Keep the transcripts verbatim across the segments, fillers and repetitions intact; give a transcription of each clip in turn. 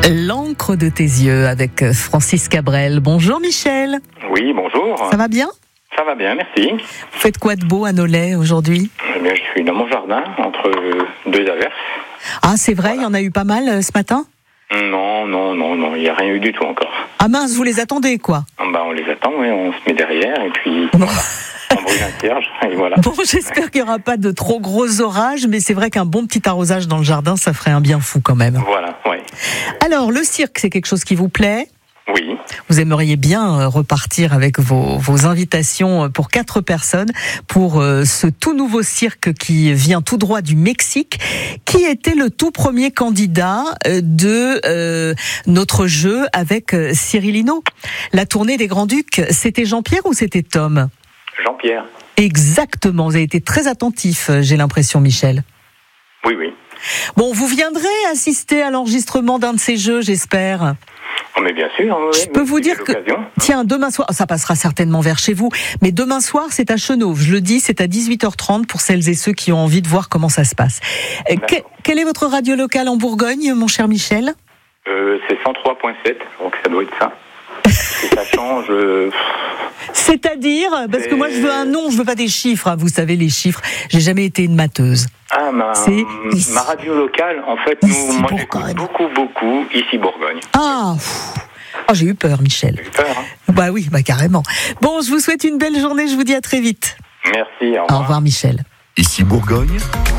L'encre de tes yeux avec Francis Cabrel. Bonjour Michel. Oui, bonjour. Ça va bien ? Ça va bien, merci. Vous faites quoi de beau à Nolay aujourd'hui ? Eh bien, je suis dans mon jardin, entre deux averses. Ah, c'est vrai, Voilà. Il y en a eu pas mal euh, ce matin ? Non, non, non, non, il n'y a rien eu du tout encore. Ah mince, vous les attendez quoi ? Ah, bah, on les attend, oui, on se met derrière et puis Bon. voilà, on brûle un cierge et voilà. Bon, j'espère qu'il n'y aura pas de trop gros orages, mais c'est vrai qu'un bon petit arrosage dans le jardin, ça ferait un bien fou quand même. Voilà, oui. Alors, le cirque, c'est quelque chose qui vous plaît ? Oui, Vous aimeriez bien euh, repartir avec vos, vos invitations pour quatre personnes pour euh, ce tout nouveau cirque qui vient tout droit du Mexique. Qui était le tout premier candidat euh, de euh, notre jeu avec euh, Cyril Hinault ? La tournée des Grands-Ducs, c'était Jean-Pierre ou c'était Tom ? Jean-Pierre. Exactement, vous avez été très attentif, euh, j'ai l'impression, Michel. Oui, oui. Bon, vous viendrez assister à l'enregistrement d'un de ces jeux, j'espère. Oh, mais bien sûr. Oui, Je peux vous dire que, tiens, demain soir, ça passera certainement vers chez vous, mais demain soir, c'est à Chenauve. Je le dis, c'est à dix-huit heures trente pour celles et ceux qui ont envie de voir comment ça se passe. Euh, que, quelle est votre radio locale en Bourgogne, mon cher Michel ? euh, C'est cent trois virgule sept, donc ça doit être ça. Si ça change... Euh... C'est-à-dire, parce que moi je veux un nom, je veux pas des chiffres, hein. Vous savez les chiffres, j'ai jamais été une mateuse. Ah, ma, C'est ici. ma radio locale, en fait, Ici, nous, moi Bourgogne. j'écoute beaucoup, beaucoup, ici Bourgogne. Ah, pff. Oh, j'ai eu peur, Michel. J'ai eu peur, hein. Bah oui, bah carrément. Bon, je vous souhaite une belle journée, je vous dis à très vite. Merci, au revoir. Au revoir, Michel. Ici Bourgogne,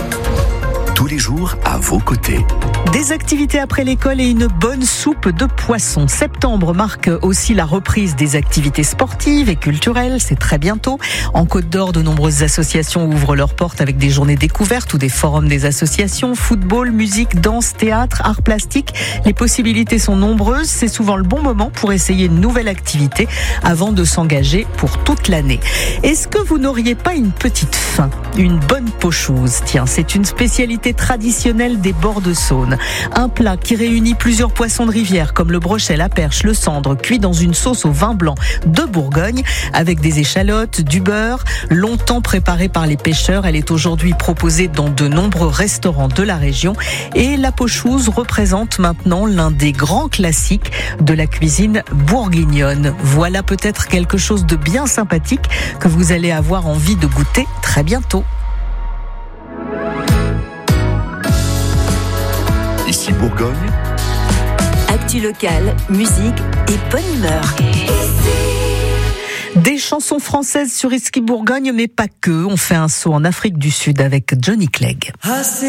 tous les jours à vos côtés. Des activités après l'école et une bonne soupe de poisson. Septembre marque aussi la reprise des activités sportives et culturelles. C'est très bientôt. En Côte d'Or, de nombreuses associations ouvrent leurs portes avec des journées découvertes ou des forums des associations. Football, musique, danse, théâtre, arts plastiques. Les possibilités sont nombreuses. C'est souvent le bon moment pour essayer une nouvelle activité avant de s'engager pour toute l'année. Est-ce que vous n'auriez pas une petite faim ? Une bonne pochouse. Tiens, c'est une spécialité traditionnelle des bords de Saône. Un plat qui réunit plusieurs poissons de rivière comme le brochet, la perche, le cendre, cuit dans une sauce au vin blanc de Bourgogne avec des échalotes, du beurre, longtemps préparée par les pêcheurs. Elle est aujourd'hui proposée dans de nombreux restaurants de la région et la pochouse représente maintenant l'un des grands classiques de la cuisine bourguignonne. Voilà peut-être quelque chose de bien sympathique que vous allez avoir envie de goûter très bientôt. Ici Bourgogne, Actu locale, musique et bonne humeur. Des chansons françaises sur Ici Bourgogne, mais pas que. On fait un saut en Afrique du Sud avec Johnny Clegg.